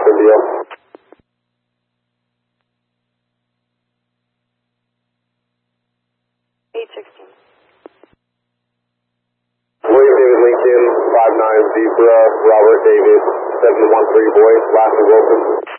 Western deal. William David Lincoln, 59 Zebra, Robert David, 713 boy, last and Wilson.